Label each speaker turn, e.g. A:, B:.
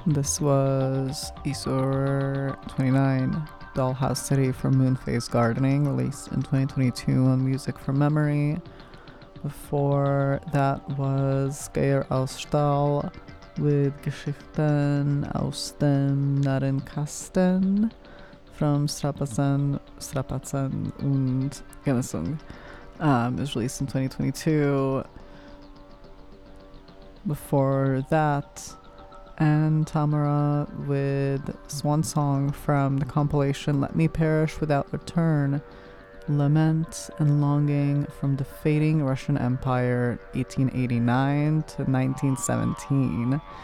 A: This was Isur 29, Dollhouse City from Moonphase Gardening, released in 2022 on Music from Memory. Before that was Geir aus Stahl with Geschichten aus dem Narrenkasten from Strapazen und Genesung. It was released in 2022. Before that, and Tamara with Swan Song from the compilation Let Me Perish Without Return, Lament and Longing from the Fading Russian Empire 1889 to 1917.